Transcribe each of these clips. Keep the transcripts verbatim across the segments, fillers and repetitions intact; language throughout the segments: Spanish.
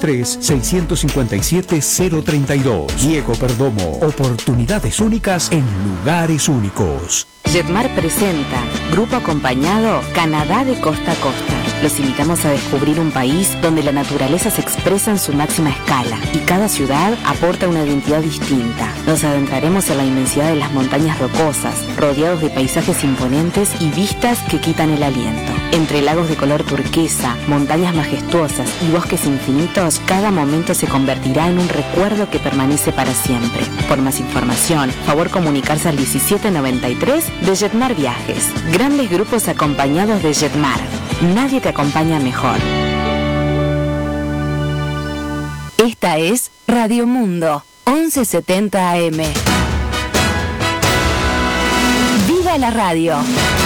tres, seis cinco siete, cero tres dos. Diego Perdomo, oportunidades únicas en lugares únicos. Jetmar presenta Grupo Acompañado Canadá de Costa a Costa. Los invitamos a descubrir un país donde la naturaleza se expresa en su máxima escala y cada ciudad aporta una identidad distinta. Nos adentraremos en la inmensidad de las montañas rocosas, rodeados de paisajes imponentes y vistas que quitan el aliento. Entre lagos de color turquesa, montañas majestuosas y bosques infinitos, cada momento se convertirá en un recuerdo que permanece para siempre. Por más información, favor comunicarse al diecisiete noventa y tres de Jetmar Viajes. Grandes grupos acompañados de Jetmar. Nadie te acompaña mejor. Esta es Radio Mundo, once setenta A M. ¡Viva la radio!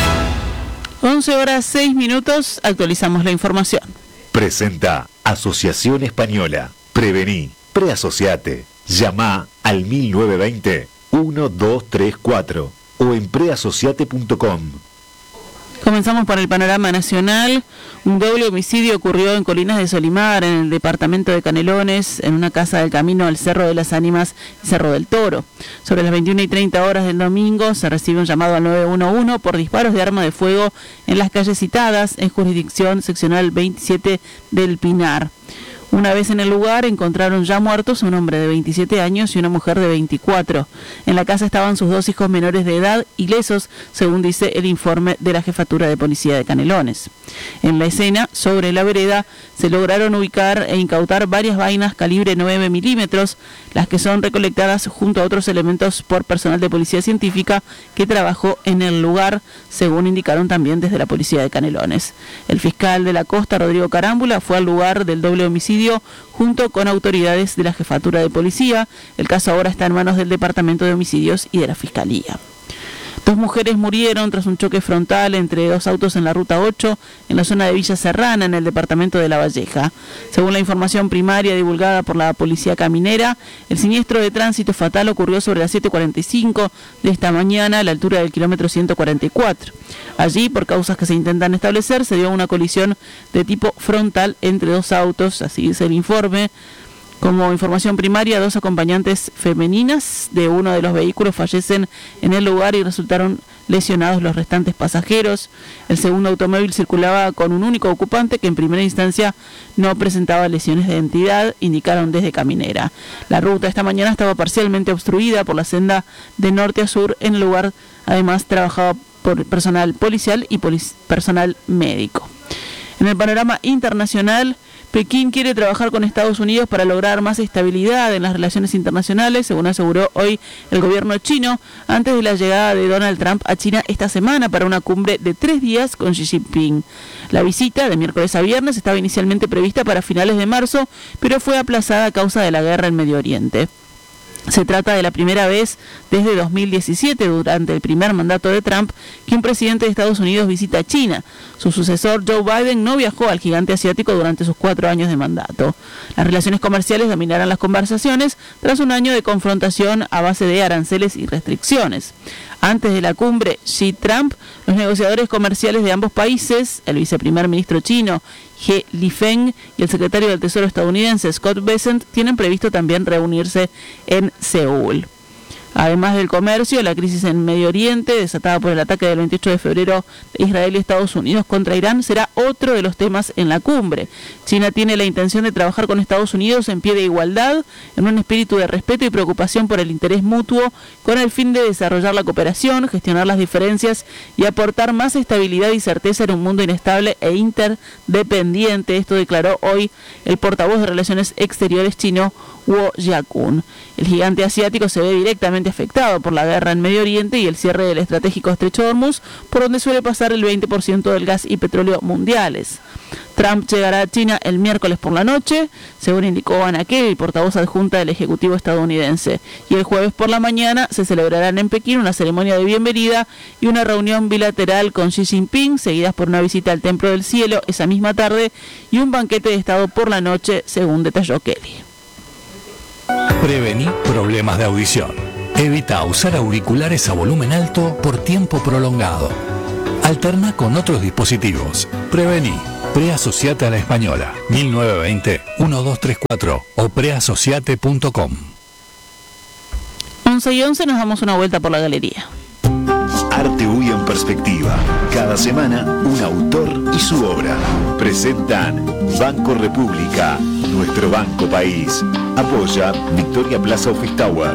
once horas seis minutos, actualizamos la información. Presenta Asociación Española. Prevení, preasociate. Llama al mil novecientos veinte, doce treinta y cuatro o en preasociate punto com. Comenzamos por el panorama nacional. Un doble homicidio ocurrió en Colinas de Solimar, en el departamento de Canelones, en una casa del camino al Cerro de las Ánimas y Cerro del Toro. Sobre las veintiuna y treinta horas del domingo se recibe un llamado al nueve uno uno por disparos de arma de fuego en las calles citadas, en jurisdicción seccional veintisiete del Pinar. Una vez en el lugar encontraron ya muertos un hombre de veintisiete años y una mujer de veinticuatro. En la casa estaban sus dos hijos menores de edad ilesos, según dice el informe de la Jefatura de Policía de Canelones. En la escena, sobre la vereda, se lograron ubicar e incautar varias vainas calibre nueve milímetros, las que son recolectadas junto a otros elementos por personal de Policía Científica que trabajó en el lugar, según indicaron también desde la Policía de Canelones. El fiscal de la costa, Rodrigo Carámbula, fue al lugar del doble homicidio junto con autoridades de la Jefatura de Policía. El caso ahora está en manos del Departamento de Homicidios y de la Fiscalía. Dos mujeres murieron tras un choque frontal entre dos autos en la Ruta ocho, en la zona de Villa Serrana, en el departamento de La Valleja. Según la información primaria divulgada por la Policía Caminera, el siniestro de tránsito fatal ocurrió sobre las siete cuarenta y cinco de esta mañana, a la altura del kilómetro ciento cuarenta y cuatro. Allí, por causas que se intentan establecer, se dio una colisión de tipo frontal entre dos autos, así dice el informe. Como información primaria, dos acompañantes femeninas de uno de los vehículos fallecen en el lugar y resultaron lesionados los restantes pasajeros. El segundo automóvil circulaba con un único ocupante que en primera instancia no presentaba lesiones de identidad, indicaron desde Caminera. La ruta esta mañana estaba parcialmente obstruida por la senda de norte a sur. En el lugar, además, trabajaba por personal policial y polic- personal médico. En el panorama internacional, Pekín quiere trabajar con Estados Unidos para lograr más estabilidad en las relaciones internacionales, según aseguró hoy el gobierno chino, antes de la llegada de Donald Trump a China esta semana para una cumbre de tres días con Xi Jinping. La visita, de miércoles a viernes, estaba inicialmente prevista para finales de marzo, pero fue aplazada a causa de la guerra en Medio Oriente. Se trata de la primera vez desde dos mil diecisiete, durante el primer mandato de Trump, que un presidente de Estados Unidos visita China. Su sucesor, Joe Biden, no viajó al gigante asiático durante sus cuatro años de mandato. Las relaciones comerciales dominarán las conversaciones tras un año de confrontación a base de aranceles y restricciones. Antes de la cumbre Xi-Trump, los negociadores comerciales de ambos países, el viceprimer ministro chino He Lifeng y el secretario del Tesoro estadounidense Scott Bessent, tienen previsto también reunirse en Seúl. Además del comercio, la crisis en Medio Oriente, desatada por el ataque del veintiocho de febrero de Israel y Estados Unidos contra Irán, será otro de los temas en la cumbre. China tiene la intención de trabajar con Estados Unidos en pie de igualdad, en un espíritu de respeto y preocupación por el interés mutuo, con el fin de desarrollar la cooperación, gestionar las diferencias y aportar más estabilidad y certeza en un mundo inestable e interdependiente. Esto declaró hoy el portavoz de Relaciones Exteriores chino, Guo Jiakun. El gigante asiático se ve directamente afectado por la guerra en Medio Oriente y el cierre del estratégico estrecho de Hormuz, por donde suele pasar el veinte por ciento del gas y petróleo mundiales. Trump llegará a China el miércoles por la noche, según indicó Anna Kelly, portavoz adjunta del Ejecutivo estadounidense. Y el jueves por la mañana se celebrarán en Pekín una ceremonia de bienvenida y una reunión bilateral con Xi Jinping, seguidas por una visita al Templo del Cielo esa misma tarde y un banquete de Estado por la noche, según detalló Kelly. Prevení problemas de audición. Evita usar auriculares a volumen alto por tiempo prolongado. Alterna con otros dispositivos. Prevení. Preasociate a la Española, mil novecientos veinte, doce treinta y cuatro o preasociate punto com. once y once nos damos una vuelta por la galería. Arte U I en perspectiva. Cada semana un autor y su obra. Presentan Banco República, nuestro banco país. Apoya Victoria Plaza Office Tower.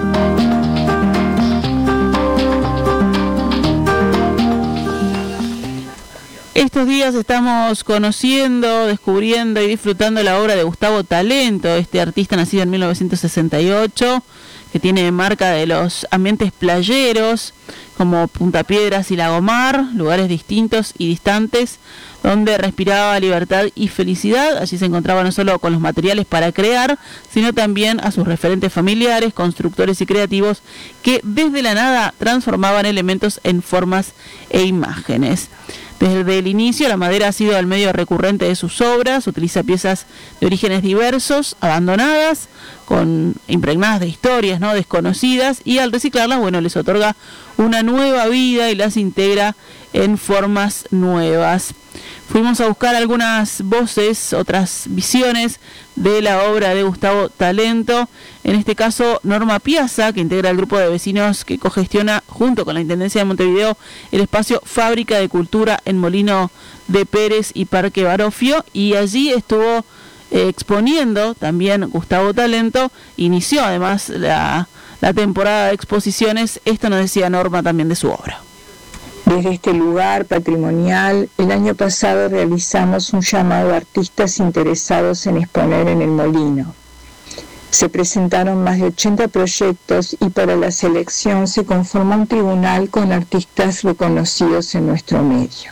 Estos días estamos conociendo, descubriendo y disfrutando la obra de Gustavo Talento, este artista nacido en mil novecientos sesenta y ocho, que tiene marca de los ambientes playeros, como Punta Piedras y Lagomar, lugares distintos y distantes, donde respiraba libertad y felicidad. Allí se encontraba no solo con los materiales para crear, sino también a sus referentes familiares, constructores y creativos, que desde la nada transformaban elementos en formas e imágenes. Desde el inicio, la madera ha sido el medio recurrente de sus obras. Utiliza piezas de orígenes diversos, abandonadas, con impregnadas de historias, ¿no?, desconocidas, y al reciclarlas, bueno, les otorga una nueva vida y las integra en formas nuevas. Fuimos a buscar algunas voces, otras visiones de la obra de Gustavo Talento. En este caso, Norma Piazza, que integra el grupo de vecinos que cogestiona junto con la Intendencia de Montevideo el espacio Fábrica de Cultura en Molino de Pérez y Parque Barofio, y allí estuvo eh, exponiendo también Gustavo Talento. Inició además la, la temporada de exposiciones. Esto nos decía Norma también de su obra. Desde este lugar patrimonial, el año pasado realizamos un llamado a artistas interesados en exponer en el Molino. Se presentaron más de ochenta proyectos y para la selección se conformó un tribunal con artistas reconocidos en nuestro medio.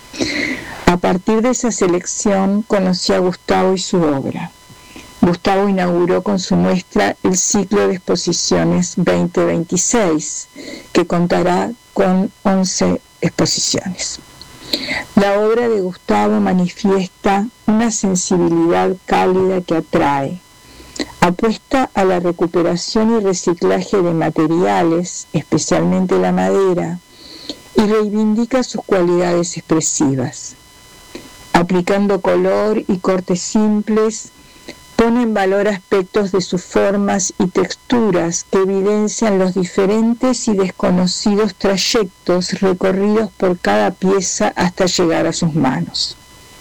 A partir de esa selección conocí a Gustavo y su obra. Gustavo inauguró con su muestra el ciclo de exposiciones veinte veintiséis, que contará con once exposiciones. La obra de Gustavo manifiesta una sensibilidad cálida que atrae. Apuesta a la recuperación y reciclaje de materiales, especialmente la madera, y reivindica sus cualidades expresivas. Aplicando color y cortes simples, pone en valor aspectos de sus formas y texturas que evidencian los diferentes y desconocidos trayectos recorridos por cada pieza hasta llegar a sus manos.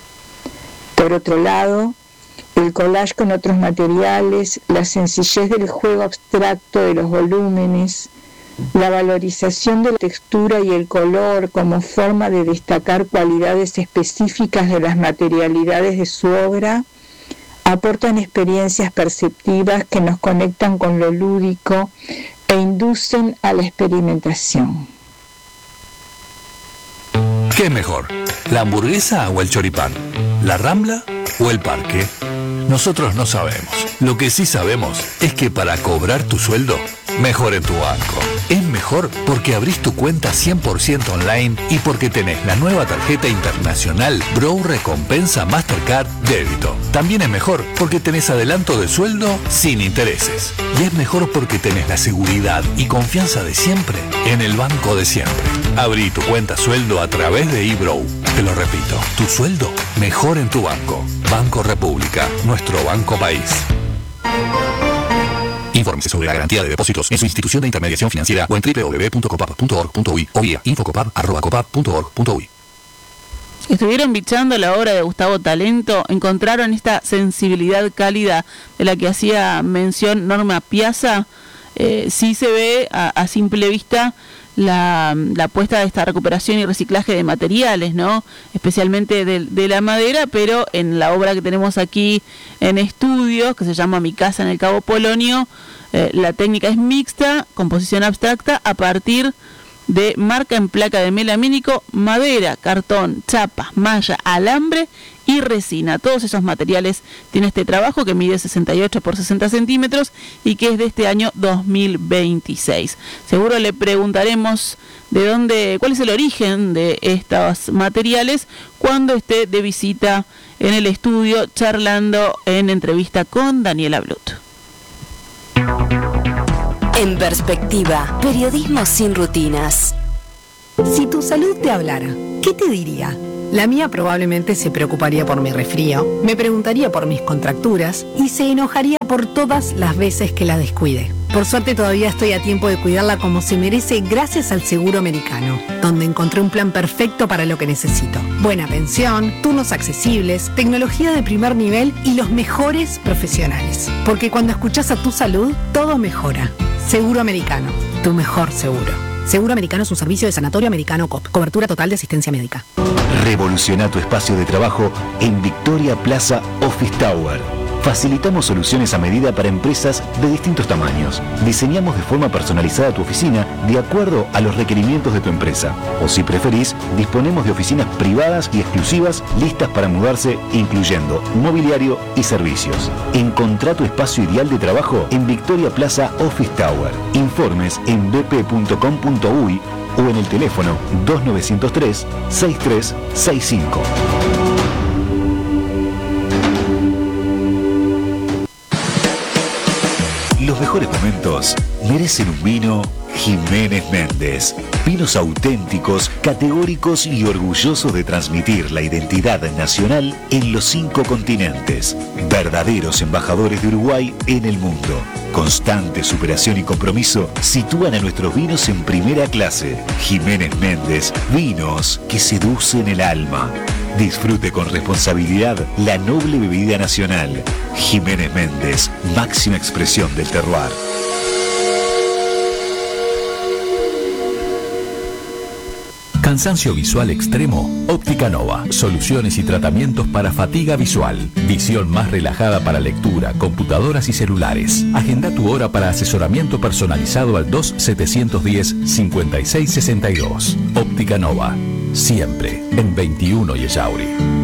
Por otro lado, el collage con otros materiales, la sencillez del juego abstracto de los volúmenes, la valorización de la textura y el color como forma de destacar cualidades específicas de las materialidades de su obra, aportan experiencias perceptivas que nos conectan con lo lúdico e inducen a la experimentación. ¿Qué es mejor? ¿La hamburguesa o el choripán? ¿La Rambla o el parque? Nosotros no sabemos. Lo que sí sabemos es que para cobrar tu sueldo, mejor en tu banco. Es mejor porque abrís tu cuenta cien por ciento online y porque tenés la nueva tarjeta internacional Brow Recompensa Mastercard Débito. También es mejor porque tenés adelanto de sueldo sin intereses. Y es mejor porque tenés la seguridad y confianza de siempre en el banco de siempre. Abrí tu cuenta sueldo a través de eBrow. Te lo repito, tu sueldo mejor en tu banco. Banco República, nuestro banco país. Infórmese sobre la garantía de depósitos en su institución de intermediación financiera o en doble u doble u doble u punto copap punto org punto uy o vía infocopap arroba copap punto org punto uy. Estuvieron bichando la obra de Gustavo Talento, encontraron esta sensibilidad cálida de la que hacía mención Norma Piazza. Eh, sí se ve a, a simple vista la, la apuesta de esta recuperación y reciclaje de materiales, ¿no? Especialmente de, de la madera, pero en la obra que tenemos aquí en estudio, que se llama Mi casa en el Cabo Polonio, eh, la técnica es mixta, composición abstracta, a partir de marca en placa de melamínico, madera, cartón, chapa, malla, alambre y resina. Todos esos materiales tiene este trabajo que mide sesenta y ocho por sesenta centímetros y que es de este año dos mil veintiséis. Seguro le preguntaremos de dónde, cuál es el origen de estos materiales cuando esté de visita en el estudio charlando en entrevista con Daniela Blut. En perspectiva, periodismo sin rutinas. Si tu salud te hablara, ¿qué te diría? La mía probablemente se preocuparía por mi resfrío, me preguntaría por mis contracturas y se enojaría por todas las veces que la descuide. Por suerte todavía estoy a tiempo de cuidarla como se merece gracias al Seguro Americano, donde encontré un plan perfecto para lo que necesito. Buena pensión, turnos accesibles, tecnología de primer nivel y los mejores profesionales. Porque cuando escuchas a tu salud, todo mejora. Seguro Americano, tu mejor seguro. Seguro Americano es un servicio de Sanatorio Americano C O P. Cobertura total de asistencia médica. Revoluciona tu espacio de trabajo en Victoria Plaza Office Tower. Facilitamos soluciones a medida para empresas de distintos tamaños. Diseñamos de forma personalizada tu oficina de acuerdo a los requerimientos de tu empresa. O si preferís, disponemos de oficinas privadas y exclusivas listas para mudarse, incluyendo mobiliario y servicios. Encontrá tu espacio ideal de trabajo en Victoria Plaza Office Tower. Informes en b p punto com punto u y o en el teléfono dos nueve cero tres, seis tres seis cinco. Los mejores momentos merecen un vino Jiménez Méndez. Vinos auténticos, categóricos y orgullosos de transmitir la identidad nacional en los cinco continentes. Verdaderos embajadores de Uruguay en el mundo. Constante superación y compromiso sitúan a nuestros vinos en primera clase. Jiménez Méndez, vinos que seducen el alma. Disfrute con responsabilidad la noble bebida nacional. Jiménez Méndez, máxima expresión del terroir. Cansancio visual extremo, Óptica Nova. Soluciones y tratamientos para fatiga visual. Visión más relajada para lectura, computadoras y celulares. Agenda tu hora para asesoramiento personalizado al dos setecientos diez, cincuenta y seis sesenta y dos. Óptica Nova. Siempre en veintiuno y Ellauri.